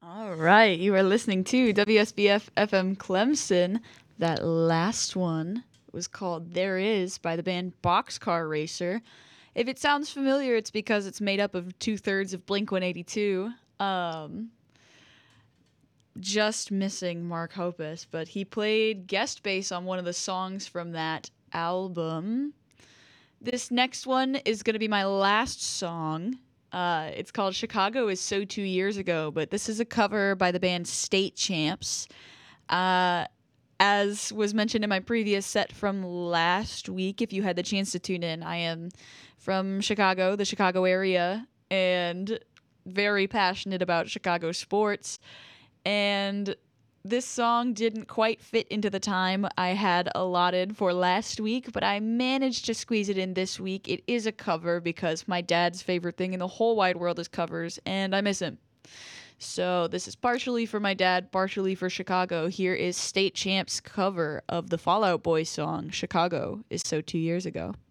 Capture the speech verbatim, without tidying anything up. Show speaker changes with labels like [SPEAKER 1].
[SPEAKER 1] All right, you are listening to W S B F F M Clemson. That last one was called There Is by the band Boxcar Racer. If it sounds familiar, it's because it's made up of two-thirds of Blink one eighty-two. Um, just missing Mark Hoppus, but he played guest bass on one of the songs from that album. This next one is going to be my last song. Uh, it's called Chicago is So Two Years Ago, but this is a cover by the band State Champs. Uh, as was mentioned in my previous set from last week, if you had the chance to tune in, I am from Chicago, the Chicago area, and very passionate about Chicago sports. And this song didn't quite fit into the time I had allotted for last week, but I managed to squeeze it in this week. It is a cover because my dad's favorite thing in the whole wide world is covers, and I miss him. So this is partially for my dad, partially for Chicago. Here is State Champ's cover of the Fall Out Boy song, Chicago is So Two Years Ago.